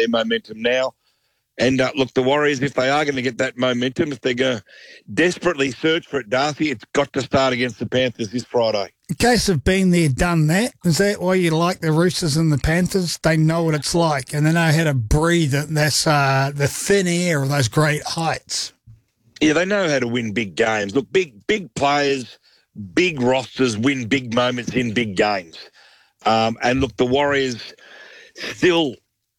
their momentum now. And look, the Warriors, if they are going to get that momentum, if they're going to desperately search for it, Darcy, it's got to start against the Panthers this Friday. In case of been there, done that, is that why you like the Roosters and the Panthers? They know what it's like, and they know how to breathe it. That's the thin air of those great heights. Yeah, they know how to win big games. Look, big players, big rosters win big moments in big games. And look, the Warriors still,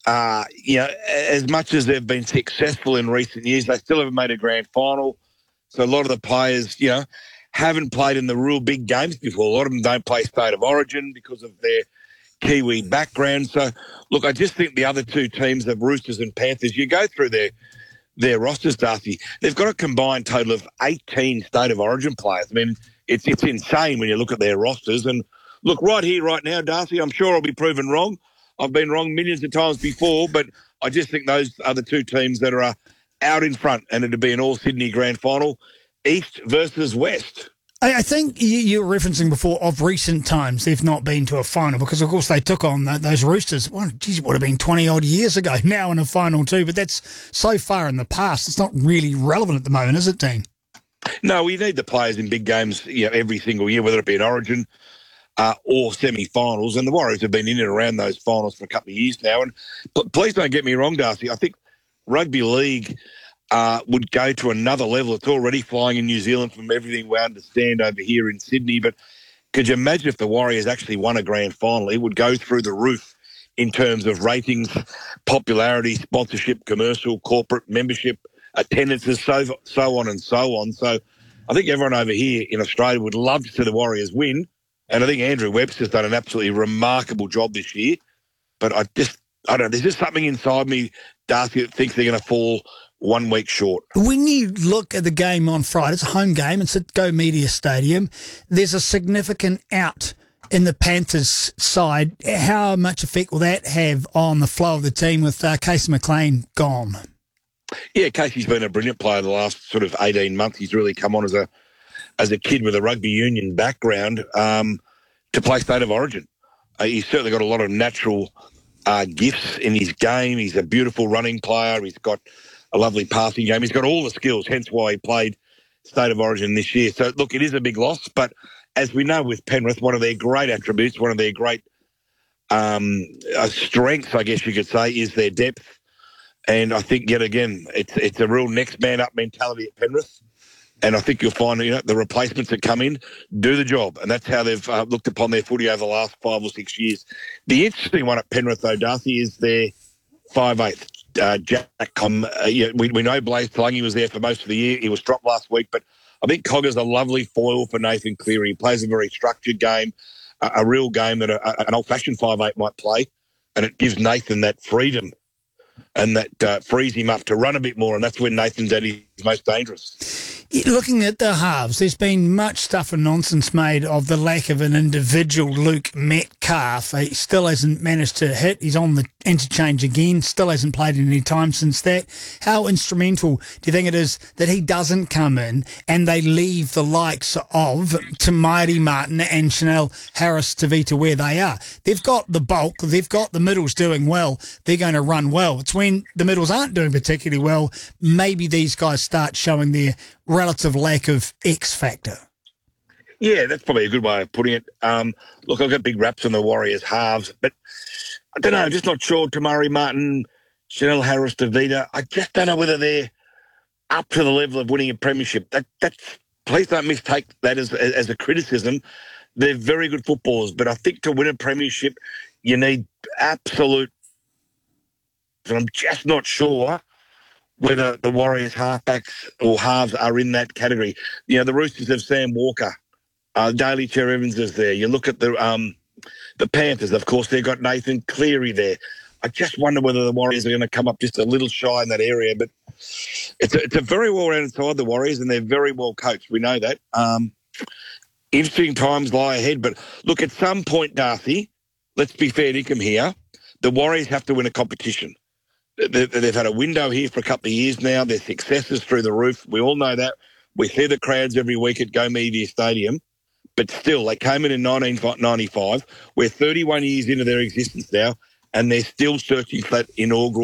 as much as they've been successful in recent years, they still haven't made a grand final. So a lot of the players, haven't played in the real big games before. A lot of them don't play State of Origin because of their Kiwi background. So, look, I just think the other two teams, the Roosters and Panthers, you go through their rosters, Darcy, they've got a combined total of 18 State of Origin players. I mean, it's insane when you look at their rosters. And look, right here, right now, Darcy, I'm sure I'll be proven wrong. I've been wrong millions of times before, but I just think those are the two teams that are out in front, and it'll be an all-Sydney grand final, East versus West. I think you were referencing before of recent times they've not been to a final because, of course, they took on those Roosters. Well, geez, it would have been 20-odd years ago now in a final too, but that's so far in the past. It's not really relevant at the moment, is it, Dean? No, we need the players in big games every single year, whether it be an Origin or semi-finals, and the Warriors have been in and around those finals for a couple of years now. And please don't get me wrong, Darcy, I think rugby league would go to another level. It's already flying in New Zealand from everything we understand over here in Sydney. But could you imagine if the Warriors actually won a grand final? It would go through the roof in terms of ratings, popularity, sponsorship, commercial, corporate membership, attendances, so on and so on. So I think everyone over here in Australia would love to see the Warriors win. And I think Andrew Webster's done an absolutely remarkable job this year. But I don't know, there's just something inside me, Darcy, that thinks they're going to fall 1 week short. When you look at the game on Friday, it's a home game, it's at Go Media Stadium, there's a significant out in the Panthers side. How much effect will that have on the flow of the team with Casey McLean gone? Yeah, Casey's been a brilliant player the last sort of 18 months. He's really come on as a kid with a rugby union background to play State of Origin. He's certainly got a lot of natural gifts in his game. He's a beautiful running player. He's got a lovely passing game. He's got all the skills, hence why he played State of Origin this year. So, look, it is a big loss, but as we know with Penrith, one of their great attributes, one of their great strengths, I guess you could say, is their depth. And I think, yet again, it's a real next man up mentality at Penrith. And I think you'll find, the replacements that come in do the job. And that's how they've looked upon their footy over the last 5 or 6 years. The interesting one at Penrith, though, Darcy, is their 5'8". Jack, we know Blaze Talangi was there for most of the year. He was dropped last week, but I think Cogger's a lovely foil for Nathan Cleary. He plays a very structured game, a real game that an old-fashioned 5'8" might play, and it gives Nathan that freedom and that frees him up to run a bit more, and that's when Nathan's at his most dangerous. Looking at the halves, there's been much stuff and nonsense made of the lack of an individual Luke Metcalf. He still hasn't managed to hit. He's on the interchange again, still hasn't played any time since that. How instrumental do you think it is that he doesn't come in and they leave the likes of Tamaiti Martin and Chanel Harris-Tavita where they are? They've got the bulk, they've got the middles doing well, they're going to run well. It's when the middles aren't doing particularly well, maybe these guys start showing their relative lack of X factor. Yeah, that's probably a good way of putting it. Look, I've got big raps on the Warriors halves, but I don't know, I'm just not sure. Tamari Martin, Chanel Harris-Tavita, I just don't know whether they're up to the level of winning a premiership. That's please don't mistake that as a criticism. They're very good footballers, but I think to win a premiership, you need absolute. And I'm just not sure whether the Warriors halfbacks or halves are in that category. The Roosters have Sam Walker. Daly Cher Evans is there. You look at the Panthers, of course, they've got Nathan Cleary there. I just wonder whether the Warriors are going to come up just a little shy in that area. But it's a very well-rounded side, the Warriors, and they're very well coached. We know that. Interesting times lie ahead. But look, at some point, Darcy, let's be fair to him here, the Warriors have to win a competition. They've had a window here for a couple of years now. Their success is through the roof. We all know that. We see the crowds every week at Go Media Stadium. But still, they came in 1995. We're 31 years into their existence now, and they're still searching for that inaugural